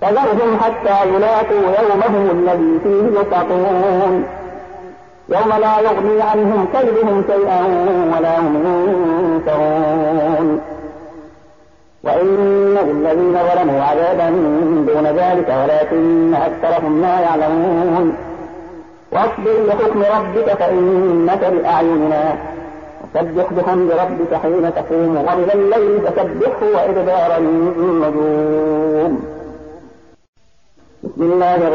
فذرهم حتى يلاقوا يومهم الذي فيه يصعقون يوم لا يغني عنهم كيدهم شيئا ولا هم ينصرون وإن للذين ظلموا عذابا دون ذلك ولكن أكثرهم لا يعلمون واصبر لحكم ربك فإنك بأعيننا وسبح بحمد ربك حين تقوم ومن الليل فسبحه وإدبار النجوم. بسم الله